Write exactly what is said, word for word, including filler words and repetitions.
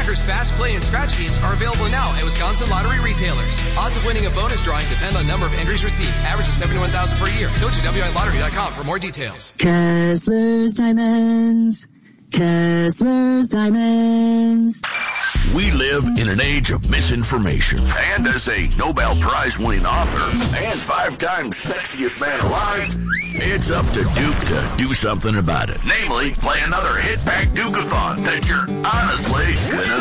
Ticker's Fast Play and Scratch games are available now at Wisconsin Lottery retailers. Odds of winning a bonus drawing depend on number of entries received. Average is seventy-one thousand per year. Go to W I lottery dot com for more details. Kessler's Diamonds. Kessler's Diamonds. We live in an age of misinformation. And as a Nobel Prize-winning author and five-time sexiest man alive, it's up to Duke to do something about it. Namely, play another hit-pack Duke-a-thon that you're honestly gonna